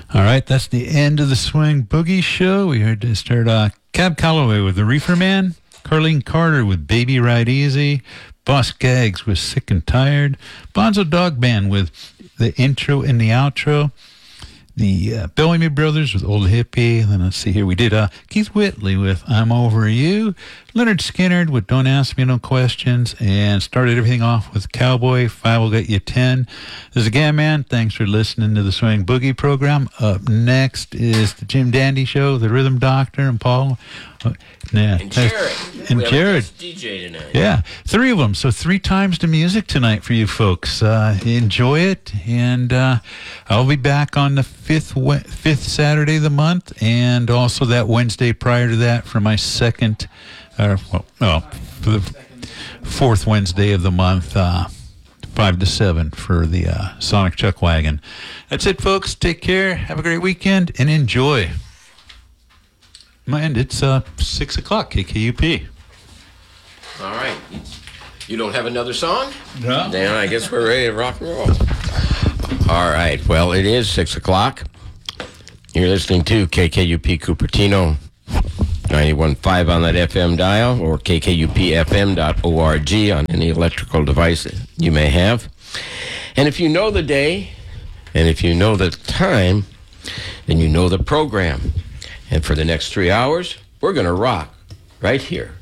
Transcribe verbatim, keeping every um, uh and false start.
All right, that's the end of the Swing Boogie Show. We heard to start uh, Cab Calloway with The Reefer Man, Carlene Carter with Baby Ride Easy, Boss Gags with Sick and Tired, Bonzo Dog Band with the intro and the outro, the uh, Bellamy Brothers with Old Hippie. Then let's see here, we did uh, Keith Whitley with I'm Over You, Leonard Skinner with Don't Ask Me No Questions, and started everything off with Cowboy, Five Will Get You Ten. This is again, man. Thanks for listening to the Swing Boogie program. Up next is the Jim Dandy Show, the Rhythm Doctor, and Paul. Uh, yeah, and Jared. And we have Jared. a D J tonight. Yeah, three of them. So three times the music tonight for you folks. Uh, enjoy it. And uh, I'll be back on the fifth, fifth Saturday of the month, and also that Wednesday prior to that for my second, uh, well, no, for the fourth Wednesday of the month, uh, five to seven for the uh, Sonic Chuck Wagon. That's it, folks. Take care. Have a great weekend and enjoy. And it's uh, six o'clock, K K U P. All right. You don't have another song? No. Then I guess we're ready to rock and roll. All right. Well, it is six o'clock. You're listening to K K U P Cupertino, ninety-one point five on that F M dial, or K K U P F M dot org on any electrical device you may have. And if you know the day, and if you know the time, then you know the program. And for the next three hours, we're going to rock right here